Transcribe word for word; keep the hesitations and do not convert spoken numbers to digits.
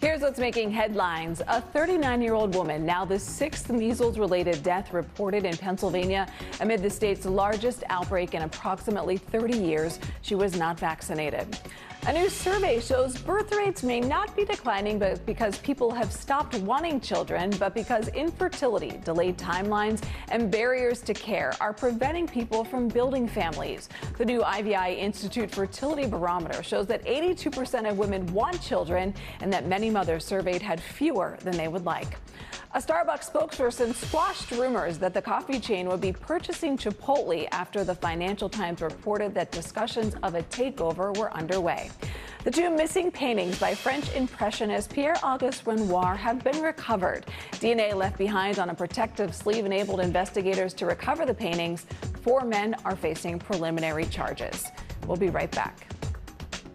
Here's what's making headlines. A thirty-nine-year-old woman, now the sixth measles-related death reported in Pennsylvania amid the state's largest outbreak in approximately thirty years. She was not vaccinated. A new survey shows birth rates may not be declining but because people have stopped wanting children, but because infertility, delayed timelines, and barriers to care are preventing people from building families. The new I V I Institute Fertility Barometer shows that eighty-two percent of women want children and that many mothers surveyed had fewer than they would like. A Starbucks spokesperson squashed rumors that the coffee chain would be purchasing Chipotle after the Financial Times reported that discussions of a takeover were underway. The two missing paintings by French impressionist Pierre-Auguste Renoir have been recovered. D N A left behind on a protective sleeve enabled investigators to recover the paintings. Four men are facing preliminary charges. We'll be right back.